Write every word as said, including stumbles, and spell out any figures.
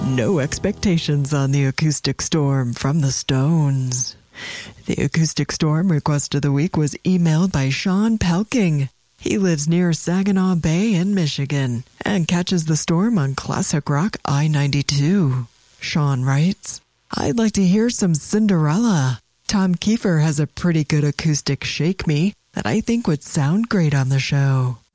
No Expectations on the Acoustic Storm from the Stones. The Acoustic Storm request of the week was emailed by Sean Pelking. He lives near Saginaw Bay in Michigan and catches the storm on Classic Rock I ninety-two. Sean writes, I'd like to hear some Cinderella. Tom Kiefer has a pretty good acoustic Shake Me that I think would sound great on the show.